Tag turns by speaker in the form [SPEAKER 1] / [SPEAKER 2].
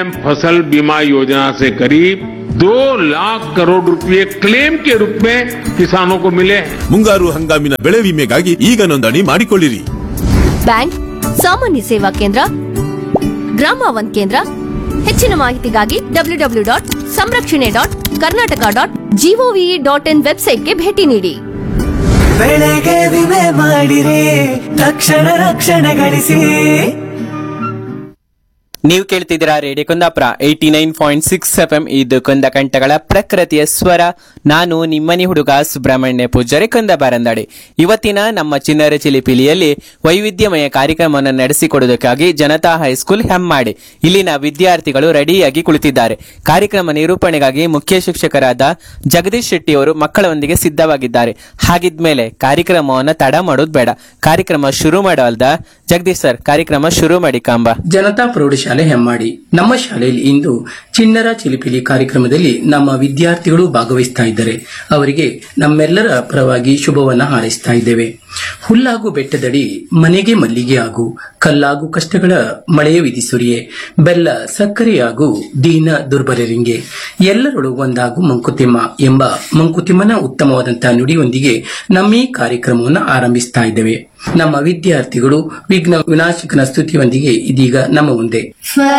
[SPEAKER 1] फसल बीमा योजना से करीब 2 लाख करोड़ रुपए क्लेम के रूप में किसानों को मिले हैं।
[SPEAKER 2] ಮುಂಗಾರು ಹಂಗಾಮಿನ ಬೆಳೆ ವಿಮೆಗಾಗಿ ಈಗ ನೋಂದಣಿ ಮಾಡಿಕೊಳ್ಳಿರಿ.
[SPEAKER 3] ಬ್ಯಾಂಕ್, ಸಾಮಾನ್ಯ ಸೇವಾ ಕೇಂದ್ರ, ಗ್ರಾಮ ಒನ್ ಕೇಂದ್ರ. ಹೆಚ್ಚಿನ ಮಾಹಿತಿಗಾಗಿ www.samrakshane.karnataka.gov.in ವೆಬ್ಸೈಟ್ಗೆ ಭೇಟಿ ನೀಡಿ.
[SPEAKER 4] ಬೆಳೆಗೆ ವಿಮೆ ಮಾಡಿರಿ, ತಕ್ಷಣ ರಕ್ಷಣೆ ಗಳಿಸಿ.
[SPEAKER 5] ನೀವು ಕೇಳ್ತಿದ್ದೀರಾ ರೇಡಿಯೋ ಕುಂದಾಪುರ 89.6 FM. ಇದು ಕುಂದ ಕಂಠಗಳ ಪ್ರಕೃತಿಯ ಸ್ವರ. ನಾನು ನಿಮ್ಮನಿ ಹುಡುಗ ಸುಬ್ರಹ್ಮಣ್ಯ ಪೂಜಾರಿ ಕುಂದಬಾರಂದಾಡಿ. ಇವತ್ತಿನ ನಮ್ಮ ಚಿನ್ನರ ಚಿಲಿಪಿಲಿಯಲ್ಲಿ ವೈವಿಧ್ಯಮಯ ಕಾರ್ಯಕ್ರಮವನ್ನು ನಡೆಸಿಕೊಡುವುದಕ್ಕಾಗಿ ಜನತಾ ಹೈಸ್ಕೂಲ್ ಹೆಮ್ಮಾಡಿ ಇಲ್ಲಿನ ವಿದ್ಯಾರ್ಥಿಗಳು ರೆಡಿಯಾಗಿ ಕುಳಿತಿದ್ದಾರೆ. ಕಾರ್ಯಕ್ರಮ ನಿರೂಪಣೆಗಾಗಿ ಮುಖ್ಯ ಶಿಕ್ಷಕರಾದ ಜಗದೀಶ್ ಶೆಟ್ಟಿ ಅವರು ಮಕ್ಕಳೊಂದಿಗೆ ಸಿದ್ಧವಾಗಿದ್ದಾರೆ. ಹಾಗಿದ್ಮೇಲೆ ಕಾರ್ಯಕ್ರಮವನ್ನು ತಡ ಮಾಡೋದು ಬೇಡ, ಕಾರ್ಯಕ್ರಮ ಶುರು ಮಾಡೋಲ್ದ. ಜಗದೀಶ್ ಸರ್, ಕಾರ್ಯಕ್ರಮ ಶುರು ಮಾಡಿ ಕಾಂಬ.
[SPEAKER 6] ಜನತಾ ಪ್ರೌಢಶಾಲೆ ಹೆಮ್ಮಾಡಿ. ನಮ್ಮ ಶಾಲೆಯಲ್ಲಿ ಇಂದು ಚಿಣ್ಣರ ಚಿಲಿಪಿಲಿ ಕಾರ್ಯಕ್ರಮದಲ್ಲಿ ನಮ್ಮ ವಿದ್ಯಾರ್ಥಿಗಳು ಭಾಗವಹಿಸ್ತಾ ಇದ್ದಾರೆ. ಅವರಿಗೆ ನಮ್ಮೆಲ್ಲರ ಪರವಾಗಿ ಶುಭವನ್ನ ಹಾರೈಸ್ತಾ ಇದ್ದೇವೆ. ಹುಲ್ಲಾಗು ಬೆಟ್ಟದಡಿ ಮನೆಗೆ ಮಲ್ಲಿಗೆ ಆಗು, ಕಲ್ಲಾಗು ಕಷ್ಟಗಳ ಮಳೆಯ ವಿಧಿಸುರಿಯೇ, ಬೆಲ್ಲ ಸಕ್ಕರೆಯಾಗು ದೀನ ದುರ್ಬಲರಿಂಗೆ, ಎಲ್ಲರೊಳು ಒಂದಾಗು ಮಂಕುತಿಮ್ಮ ಎಂಬ ಮಂಕುತಿಮ್ಮನ ಉತ್ತಮವಾದಂತಹ ನುಡಿಯೊಂದಿಗೆ ನಮ್ಮ ಈ ಕಾರ್ಯಕ್ರಮವನ್ನು ಆರಂಭಿಸ್ತಾ ಇದ್ದೇವೆ. ನಮ್ಮ ವಿದ್ಯಾರ್ಥಿಗಳು ವಿಘ್ನ ವಿನಾಶಕನ ಸ್ತುತಿಯೊಂದಿಗೆ ಇದೀಗ ನಮ್ಮ ಮುಂದೆ